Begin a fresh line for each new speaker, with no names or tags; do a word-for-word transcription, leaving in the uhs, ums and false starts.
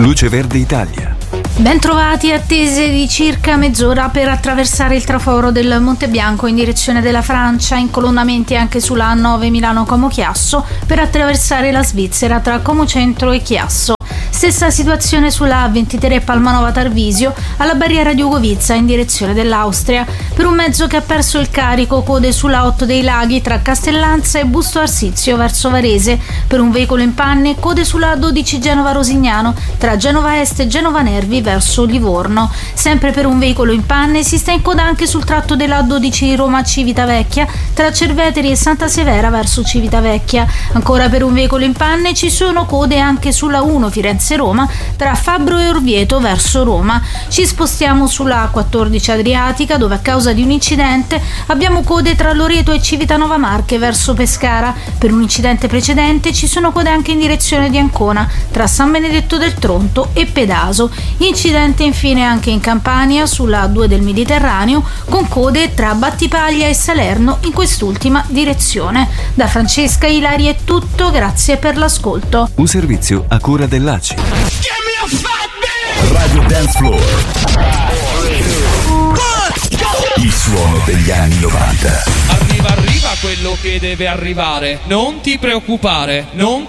Luce Verde Italia.
Bentrovati, attese di circa mezz'ora per attraversare il traforo del Monte Bianco in direzione della Francia, incolonnamenti anche sulla A nove Milano-Como Chiasso per attraversare la Svizzera tra Como Centro e Chiasso. Stessa situazione sulla A ventitré Palmanova Tarvisio alla barriera di Ugovizza in direzione dell'Austria. Per un mezzo che ha perso il carico, code sulla otto dei Laghi tra Castellanza e Busto Arsizio verso Varese. Per un veicolo in panne, code sulla A dodici Genova Rosignano tra Genova Est e Genova Nervi verso Livorno. Sempre per un veicolo in panne si sta in coda anche sul tratto della A dodici Roma Civitavecchia tra Cerveteri e Santa Severa verso Civitavecchia. Ancora per un veicolo in panne ci sono code anche sulla uno Firenze Roma tra Fabbro e Orvieto verso Roma. Ci spostiamo sulla A quattordici Adriatica, dove a causa di un incidente abbiamo code tra Loreto e Civitanova Marche verso Pescara. Per un incidente precedente ci sono code anche in direzione di Ancona tra San Benedetto del Tronto e Pedaso. Incidente infine anche in Campania sulla A due del Mediterraneo, con code tra Battipaglia e Salerno in quest'ultima direzione. Da Francesca Ilari è tutto, grazie per l'ascolto.
Un servizio a cura dell'A C I.
Radio Dance Floor. Il suono degli anni novanta.
Arriva, arriva quello che deve arrivare. Non ti preoccupare, non